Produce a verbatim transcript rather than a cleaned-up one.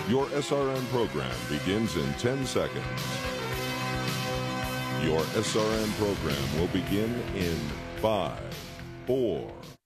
Your S R N program begins in ten seconds. Your S R N program will begin in five, four,